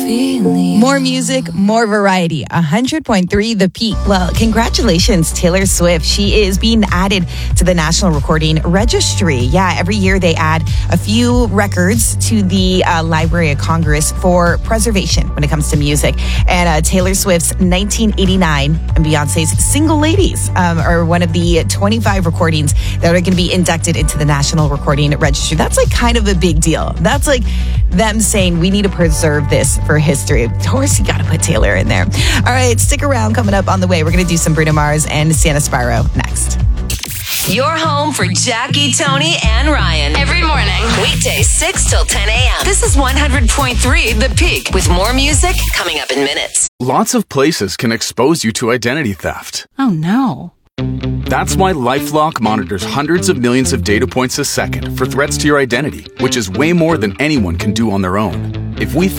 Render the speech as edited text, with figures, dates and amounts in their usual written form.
More music, more variety. 100.3 The Peak. Well, congratulations, Taylor Swift. She is being added to the National Recording Registry. Yeah, every year they add a few records to the Library of Congress for preservation when it comes to music. And Taylor Swift's 1989 and Beyonce's Single Ladies are one of the 25 recordings that are going to be inducted into the National Recording Registry. That's like kind of a big deal. That's like them saying we need to preserve this for history. Of course, you got to put Taylor in there. All right, stick around. Coming up on the way, we're going to do some Bruno Mars and Santa Sparrow next. Your home for Jackie, Tony, and Ryan. Every morning. Weekdays 6 till 10 a.m. This is 100.3 The Peak with more music coming up in minutes. Lots of places can expose you to identity theft. Oh, no. That's why LifeLock monitors hundreds of millions of data points a second for threats to your identity, which is way more than anyone can do on their own. If we